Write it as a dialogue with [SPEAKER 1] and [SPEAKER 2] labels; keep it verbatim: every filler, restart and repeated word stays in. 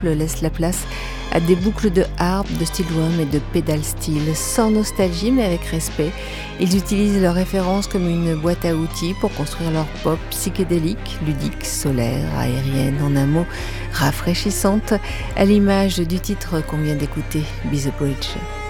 [SPEAKER 1] laisse la place à des boucles de harpe, de steel drum et de pedal steel, sans nostalgie mais avec respect. Ils utilisent leurs références comme une boîte à outils pour construire leur pop psychédélique, ludique, solaire, aérienne, en un mot, rafraîchissante, à l'image du titre qu'on vient d'écouter, Be the Bridge.